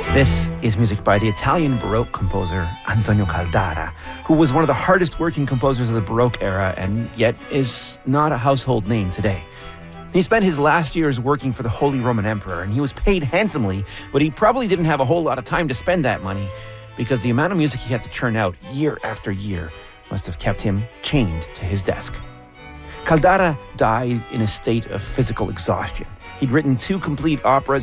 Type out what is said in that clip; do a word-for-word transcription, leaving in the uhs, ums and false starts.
This is music by the Italian Baroque composer Antonio Caldara, who was one of the hardest working composers of the Baroque era and yet is not a household name today. He spent his last years working for the Holy Roman Emperor, and he was paid handsomely, but he probably didn't have a whole lot of time to spend that money because the amount of music he had to churn out year after year must have kept him chained to his desk. Caldara died in a state of physical exhaustion. He'd written two complete operas.